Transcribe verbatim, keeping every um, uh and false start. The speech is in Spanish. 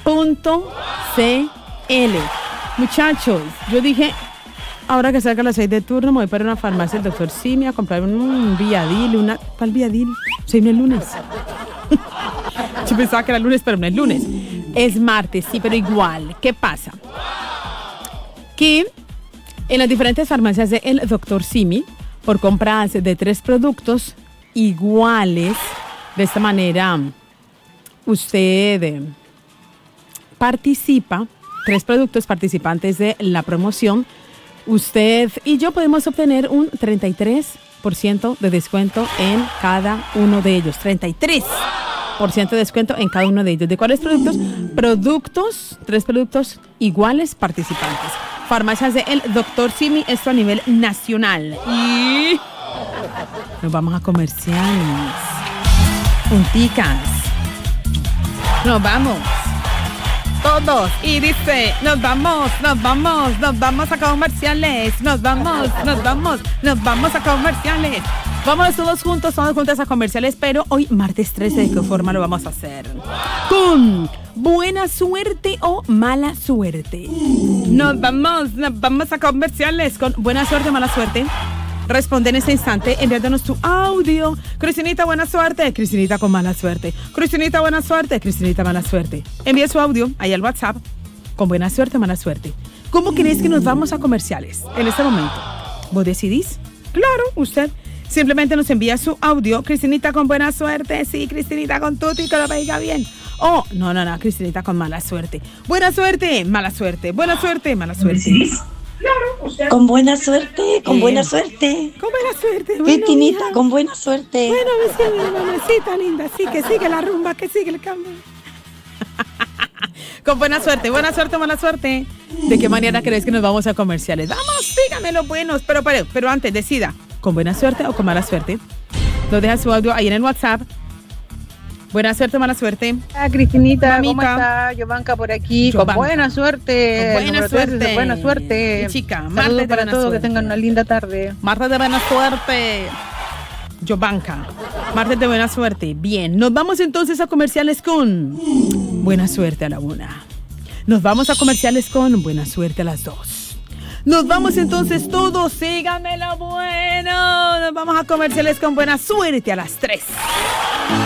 punto c l. Muchachos, yo dije, ahora que salga a las seis de turno, me voy para una farmacia del doctor Simi a comprar un, un Viadil, una... ¿Cuál Viadil? Se viene el lunes. Yo pensaba que era lunes, pero no es lunes. Es martes, sí, pero igual. ¿Qué pasa? Que en las diferentes farmacias del doctor Simi, por compras de tres productos iguales, de esta manera, usted eh, participa, tres productos participantes de la promoción, usted y yo podemos obtener un treinta y tres por ciento de descuento en cada uno de ellos. treinta y tres por ciento de descuento en cada uno de ellos. ¿De cuáles productos? Productos, tres productos iguales participantes. Farmacias de el doctor Simi, esto a nivel nacional. Y nos vamos a comerciales. Punticas. Nos vamos. Todos. Y dice, nos vamos, nos vamos, nos vamos a comerciales. Nos vamos, nos vamos, nos vamos a comerciales. Vamos todos juntos, todos juntos a comerciales, pero hoy, martes trece, ¿de qué forma lo vamos a hacer? Con buena suerte o mala suerte. Nos vamos, nos vamos a comerciales con buena suerte o mala suerte. Responde en este instante enviándonos tu audio. Cristinita, buena suerte. Cristinita con mala suerte. Cristinita, buena suerte. Cristinita, mala suerte. Envía su audio ahí al WhatsApp con buena suerte o mala suerte. ¿Cómo crees que nos vamos a comerciales en este momento? ¿Vos decidís? Claro, usted. Simplemente nos envía su audio. Cristinita con buena suerte. Sí, Cristinita con tutti, que lo pega bien. Oh, no, no, no, Cristinita con mala suerte. Buena suerte, mala suerte. Buena suerte, mala suerte. ¿Sí? Claro, o sea, con buena suerte, con eh, buena suerte. Con buena suerte. Bueno, Cristinita, mija, con buena suerte. Bueno, mi mamacita linda. Sí, que sigue la rumba, que sigue el cambio. Con buena suerte, buena suerte, mala suerte. ¿De qué manera crees que nos vamos a comerciales? Vamos, dígame los buenos. Pero, pero, pero antes, decida. ¿Con buena suerte o con mala suerte? Nos deja su audio ahí en el WhatsApp. Buena suerte, mala suerte. Hola, Cristinita, Mamita. ¿Cómo está? Yovanka por aquí. Yovanka. Con buena suerte. Con buena suerte. De buena suerte. Mi chica, saludos para todos, suerte. Que tengan una linda tarde. Martes de buena suerte. Yovanka. Martes de buena suerte. Bien, nos vamos entonces a comerciales con buena suerte a la una. Nos vamos a comerciales con buena suerte a las dos. Nos vamos entonces todos, síganme lo bueno. Nos vamos a comerciales con buena suerte a las tres.